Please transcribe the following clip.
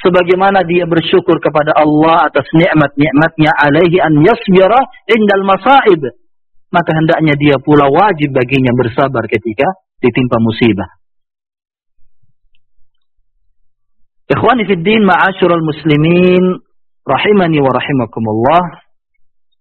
sebagaimana dia bersyukur kepada Allah atas nikmat-nikmatnya alaihi an yasbira indal masaib, maka hendaknya dia pula wajib baginya bersabar ketika ditimpa musibah. Ikhwani fid din, ma'asyiral muslimin rahimani wa rahimakumullah.